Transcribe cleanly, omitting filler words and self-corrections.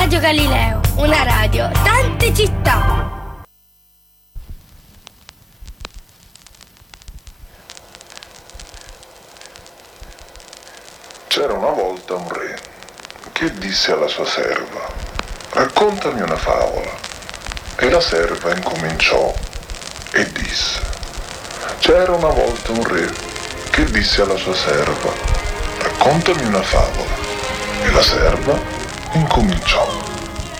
Radio Galileo, una radio, tante città. C'era una volta un re che disse alla sua serva: raccontami una favola. E la serva incominciò e disse: c'era una volta un re che disse alla sua serva: raccontami una favola. E la serva incominciò